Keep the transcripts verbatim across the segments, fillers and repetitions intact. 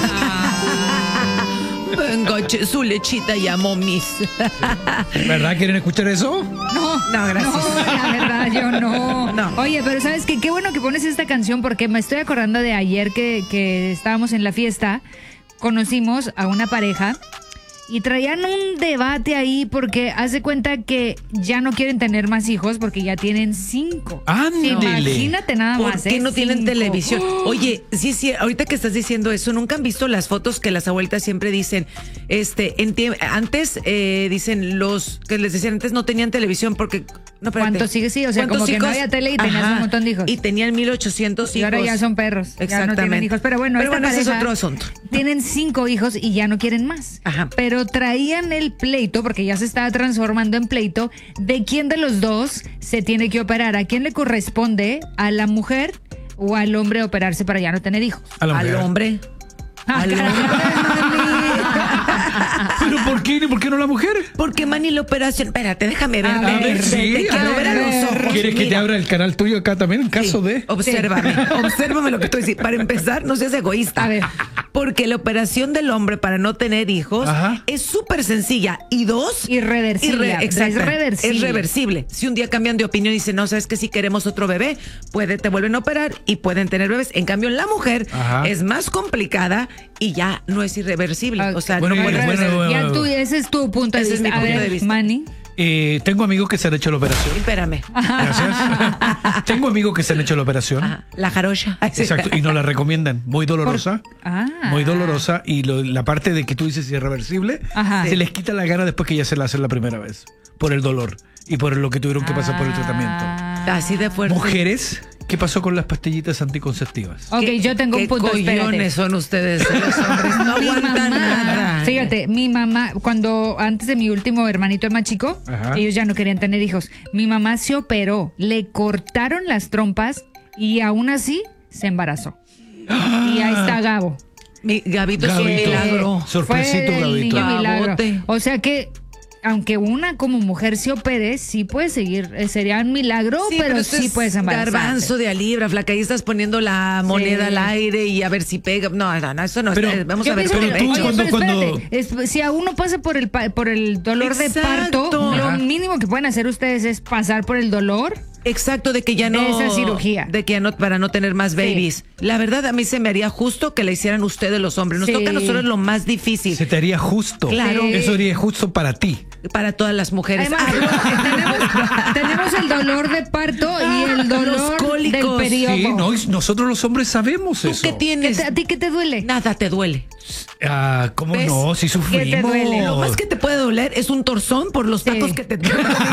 Venga, eche su lechita ya, momis. ¿Verdad? ¿Quieren escuchar eso? No, No, gracias. no, la verdad, yo no. No. Oye, pero ¿sabes qué? Qué bueno que pones esta canción porque me estoy acordando de ayer que, que estábamos en la fiesta, conocimos a una pareja y traían un debate ahí porque hace cuenta que ya no quieren tener más hijos porque ya tienen cinco. Ándele. Imagínate nada ¿Por más. qué ¿eh? no tienen Cinco. televisión? Oye, sí, sí, ahorita que estás diciendo eso, ¿nunca han visto las fotos que las abuelitas siempre dicen? Este, en tie- antes eh, dicen los que les decían antes no tenían televisión porque no, espérate. ¿Cuántos hijos? Sí, o sea, ¿Cuántos como que no hijos? había tele y tenías Ajá. un montón de hijos. Y tenían mil ochocientos Y hijos. ahora ya son perros. Ya no tienen hijos. Pero bueno, Pero esta bueno, ese es pareja otro asunto. tienen cinco hijos y ya no quieren más. Ajá. Pero traían el pleito, porque ya se estaba transformando en pleito, de quién de los dos se tiene que operar. ¿A quién le corresponde? ¿A la mujer o al hombre operarse para ya no tener hijos? A la Al mujer. hombre. Ah, Al caramba. ¿Pero por qué? ¿Por qué no la mujer? Porque Manny la operación. Espérate, déjame ver. A te- ver, te- sí, te a quiero ver, ver a a los ver. ojos. ¿Quieres que te Mira. abra el canal tuyo acá también en caso Sí, de? Obsérvame, obsérvame lo que estoy diciendo. Para empezar, no seas egoísta. A ver. Porque la operación del hombre para no tener hijos Ajá. es súper sencilla. Y dos, Irreversible. irre- exacto, Es reversible. es reversible. Si un día cambian de opinión y dicen, no, sabes que si queremos otro bebé, puede, te vuelven a operar y pueden tener bebés. En cambio, en la mujer Ajá. es más complicada y ya no es irreversible. Ok. O sea, Bueno, no y- puedes bueno, hacer- bueno. Ya tú, ese es tu punto de Ese es vista. mi A punto ver, de vista. Manny. Eh, tengo amigos que se han hecho la operación. Espérame. Gracias. Tengo amigos que se han hecho la operación. Ajá, la jarocha. Exacto. Y no la recomiendan. Muy dolorosa. Ah. Muy dolorosa. Y lo- la parte de que tú dices irreversible, Ajá. se les quita la gana después que ya se la hacen la primera vez. Por el dolor. Y por lo que tuvieron que pasar por el tratamiento. Así de fuerte. Mujeres, ¿qué pasó con las pastillitas anticonceptivas? Ok, ¿Qué- yo tengo un qué punto, espérate. collones son ustedes, los hombres. No Mi aguantan mamá, nada. fíjate, mi mamá, cuando antes de mi último hermanito, el más chico, Ajá. ellos ya no querían tener hijos. Mi mamá se operó, le cortaron las trompas y aún así se embarazó. Y ahí está Gabo. Mi Gabito es un Gabito. milagro. Sorpresito, Fue el Gabito. niño milagro. Gabote. O sea que, aunque una como mujer se opere, sí puede seguir, eh, sería un milagro, pero, esto sí es puedes embarazarte. garbanzo de a libra, flaca. Ahí estás poniendo la moneda Sí. al aire y a ver si pega. No, no, no, eso no Pero- es. Vamos Yo a ver pienso con que- el tú oye, pecho. cuando- pero cuando- espérate, es- si a uno pasa por el pa- por el dolor Exacto. de parto, Ajá. lo mínimo que pueden hacer ustedes es pasar por el dolor. Exacto, de que ya de no. esa cirugía. De que ya no, para no tener más babies. La verdad, a mí se me haría justo que la hicieran ustedes los hombres. Nos Sí. toca a nosotros lo más difícil Se te haría justo. Claro. Eso sería justo para ti. para todas las mujeres. Además, tenemos, tenemos el dolor de parto y el Los dolor del cólicos. periodo. Sí, no, y nosotros los hombres sabemos ¿Tú eso. qué ¿Qué tienes? te- ¿A ti qué te duele? Nada te duele. Ah, ¿cómo ¿Ves? no? Si sufrimos. ¿Qué te duele? Lo más que te puede doler es un torzón por los Sí. tacos que te, que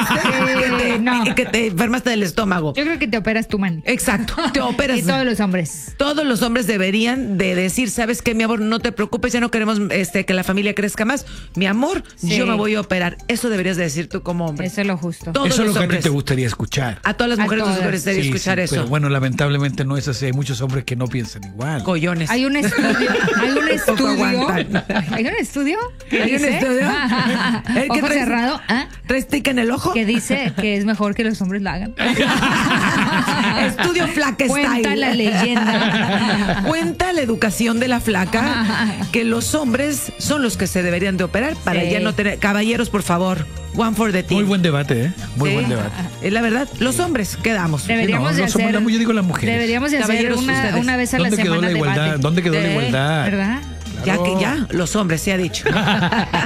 te- no. y que te enfermaste del estómago. Yo creo que te operas tú, man. Exacto, te operas. Y todos los hombres. Todos los hombres deberían de decir, ¿sabes qué, mi amor? No te preocupes, ya no queremos este, que la familia crezca más. Mi amor, Sí. yo me voy a operar. Eso deberías de decir tú como hombre. Eso es lo justo. Todos Eso es los lo que a ti hombres. te gustaría escuchar. A todas las A mujeres les todas. gustaría Sí, escuchar sí, eso. Pero bueno, lamentablemente no es así. Hay muchos hombres que no piensan igual. Collones. Hay un estudio. Hay un Tampoco estudio. aguantan. Hay un estudio. que ¿Hay un dice- estudio? ¿El que Ojo traes- cerrado. ¿ah? ¿Traes tic en el ojo? Que dice que es mejor que los hombres lo hagan. Estudio flaca Cuenta style. la leyenda. Cuenta la educación de la flaca que los hombres son los que se deberían de operar para Sí. ya no tener. Caballeros, por favor, one for the team. Muy buen debate, ¿eh? Muy Sí. buen debate. Es la verdad, los hombres quedamos. Deberíamos No, de no somos hacer. la- yo digo las mujeres. Deberíamos de hacer Caballeros, una, ustedes. una vez a la ¿Dónde quedó semana la igualdad? debate. ¿Dónde quedó la Sí. igualdad? ¿Verdad? Ya que ya, los hombres, se ha dicho.